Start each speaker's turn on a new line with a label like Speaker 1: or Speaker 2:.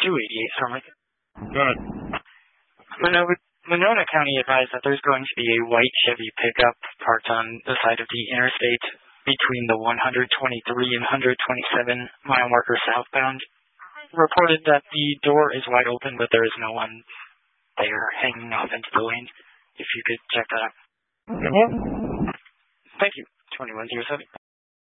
Speaker 1: 288, Harmon.
Speaker 2: Good.
Speaker 1: Monona County advised that there's going to be a white Chevy pickup parked on the side of the interstate between the 123 and 127 mile marker southbound. Reported that the door is wide open, but there is no one there hanging off into the lane. If you could check that out.
Speaker 2: Okay.
Speaker 1: Thank you. 2107.